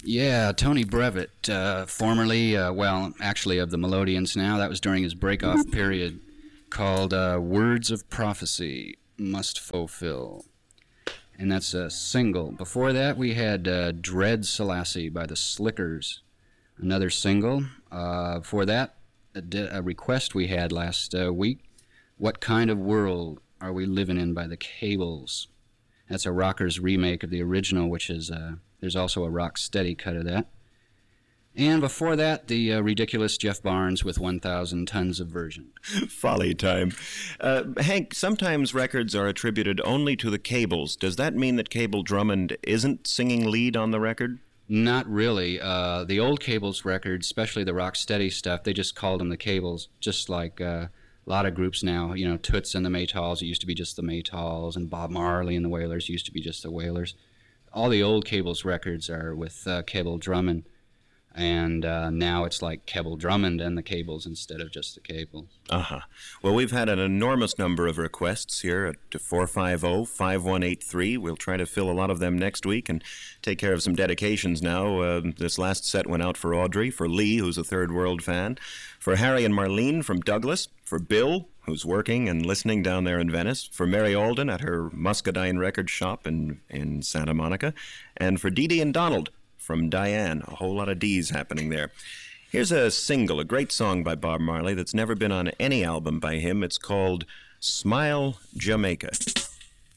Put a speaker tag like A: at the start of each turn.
A: Yeah, Tony Brevitt, formerly, well, actually of the Melodians now. That was during his break-off period, called Words of Prophecy Must Fulfill. And that's a single. Before that, we had Dread Selassie by the Slickers, another single. Before that, a request we had last week, What Kind of World Are We Living In by the Cables. That's a Rockers remake of the original, which is, there's also a rock steady cut of that. And before that, the ridiculous Jeff Barnes with 1,000 Tons of Version.
B: Folly time. Hank, sometimes records are attributed only to the Cables. Does that mean that Cable Drummond isn't singing lead on the record?
A: Not really. The old Cables records, especially the rock steady stuff, they just called them the Cables, just like a lot of groups now. You know, Toots and the Maytals, it used to be just the Maytals, and Bob Marley and the Wailers used to be just the Wailers. All the old Cables records are with Cable Drummond. And now it's like Cable Drummond and the Cables instead of just the Cables.
B: Uh-huh. Well, we've had an enormous number of requests here at 450-5183. We'll try to fill a lot of them next week and take care of some dedications now. This last set went out for Audrey, for Lee, who's a Third World fan, for Harry and Marlene from Douglas, for Bill, who's working and listening down there in Venice, for Mary Alden at her Muscadine record shop in Santa Monica, and for Dee Dee and Donald from Diane. A whole lot of D's happening there. Here's a single, a great song by Bob Marley that's never been on any album by him. It's called Smile Jamaica.